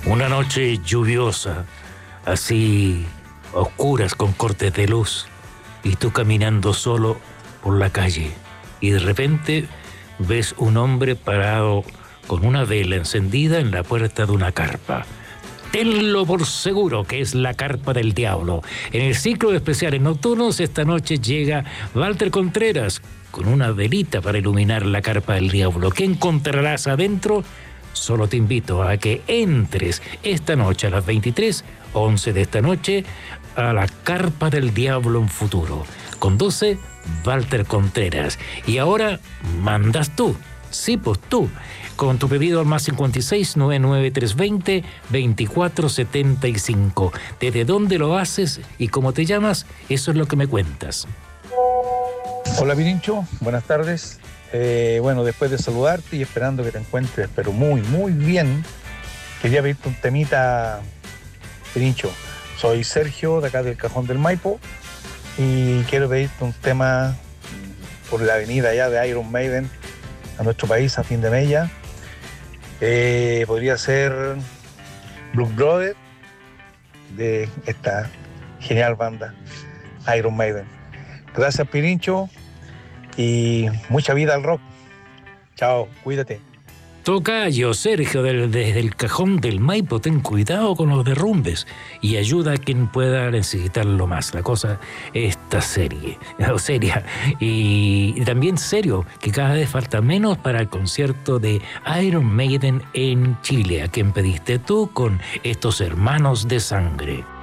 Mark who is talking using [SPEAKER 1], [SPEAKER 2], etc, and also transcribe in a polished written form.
[SPEAKER 1] Una noche lluviosa, así a oscuras con cortes de luz, y tú caminando solo por la calle, y de repente ves un hombre parado con una vela encendida en la puerta de una carpa. Tenlo por seguro que es la carpa del diablo. En el ciclo de especiales nocturnos esta noche llega Walter Contreras con una velita para iluminar la carpa del diablo. ¿Qué encontrarás adentro? Solo te invito a que entres esta noche a las 23:11 de esta noche a la carpa del diablo en Futuro. Conduce Walter Contreras. Y ahora mandas tú. Sí, pues tú. Con tu pedido al más 56 99 320 2475. ¿Desde dónde lo haces y cómo te llamas? Eso es lo que me cuentas.
[SPEAKER 2] Hola Pirincho, buenas tardes. Bueno, después de saludarte y esperando que te encuentres, pero muy, muy bien, quería pedirte un temita, Pirincho. Soy Sergio, de acá del Cajón del Maipo, y quiero pedirte un tema por la avenida allá de Iron Maiden a nuestro país, a fin de mella. Podría ser Blues Brothers, de esta genial banda Iron Maiden. Gracias Pirincho y mucha vida al rock. Chao, cuídate.
[SPEAKER 1] Tocayo Sergio desde el Cajón del Maipo, ten cuidado con los derrumbes y ayuda a quien pueda necesitarlo más. La cosa está seria y también serio, que cada vez falta menos para el concierto de Iron Maiden en Chile, a quien pediste tú con estos hermanos de sangre.